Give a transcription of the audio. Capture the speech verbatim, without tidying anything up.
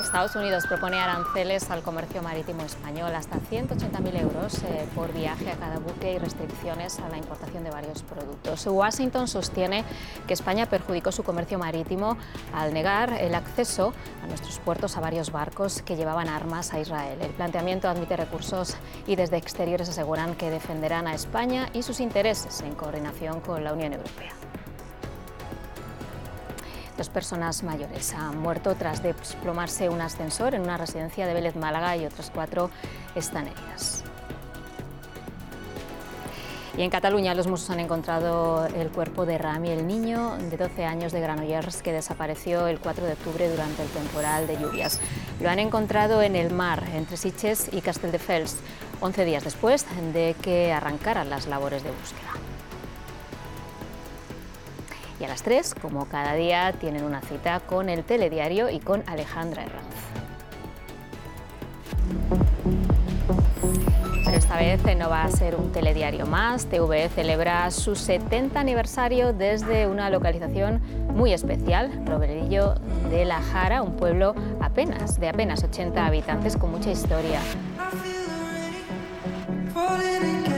Estados Unidos propone aranceles al comercio marítimo español hasta ciento ochenta mil euros eh, por viaje a cada buque y restricciones a la importación de varios productos. Washington sostiene que España perjudicó su comercio marítimo al negar el acceso a nuestros puertos a varios barcos que llevaban armas a Israel. El planteamiento admite recursos y desde exteriores aseguran que defenderán a España y sus intereses en coordinación con la Unión Europea. Dos personas mayores han muerto tras desplomarse un ascensor en una residencia de Vélez, Málaga, y otras cuatro están heridas. Y en Cataluña los Mossos han encontrado el cuerpo de Rami, el niño de doce años de Granollers que desapareció el cuatro de octubre durante el temporal de lluvias. Lo han encontrado en el mar, entre Sitges y Castelldefels, once días después de que arrancaran las labores de búsqueda. Y a las tres, como cada día, tienen una cita con el Telediario y con Alejandra Herranz. Pero esta vez no va a ser un telediario más. T V E celebra su setenta aniversario desde una localización muy especial, Robledillo de la Jara, un pueblo apenas, de apenas ochenta habitantes con mucha historia.